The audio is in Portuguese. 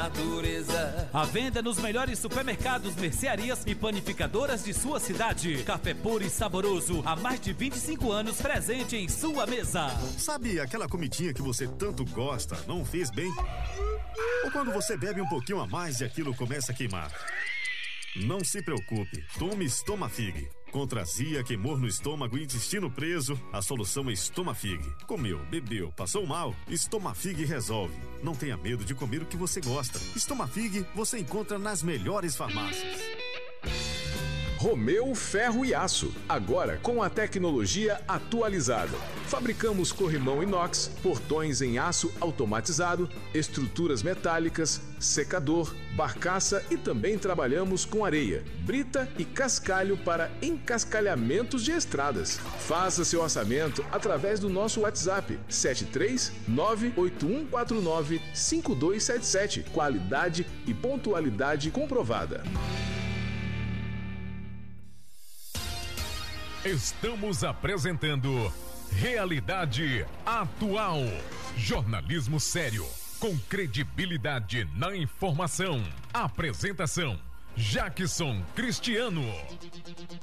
Natureza. A venda nos melhores supermercados, mercearias e panificadoras de sua cidade. Café puro e saboroso, há mais de 25 anos presente em sua mesa. Sabe aquela comidinha que você tanto gosta, não fez bem? Ou quando você bebe um pouquinho a mais e aquilo começa a queimar? Não se preocupe, tome Estomafig. Contra azia, queimor no estômago e intestino preso, a solução é Estomafig. Comeu, bebeu, passou mal? Estomafig resolve. Não tenha medo de comer o que você gosta. Estomafig você encontra nas melhores farmácias. Romeu Ferro e Aço, agora com a tecnologia atualizada. Fabricamos corrimão inox, portões em aço automatizado, estruturas metálicas, secador, barcaça e também trabalhamos com areia, brita e cascalho para encascalhamentos de estradas. Faça seu orçamento através do nosso WhatsApp 73981495277. Qualidade e pontualidade comprovada. Estamos apresentando Realidade Atual. Jornalismo sério, com credibilidade na informação. Apresentação: Jackson Cristiano.